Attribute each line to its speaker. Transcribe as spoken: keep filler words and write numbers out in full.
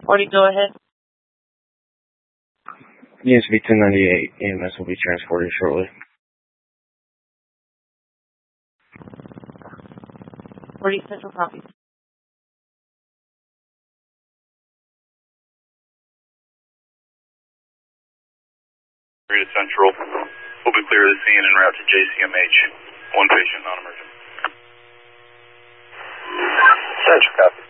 Speaker 1: Morty, go ahead.
Speaker 2: E S V ten ninety-eight, E M S will be transported shortly.
Speaker 1: Morty, Central copy.
Speaker 3: Rita Central. We'll be clear of the scene en route to J C M H. One patient, non-emergent.
Speaker 4: Central copy.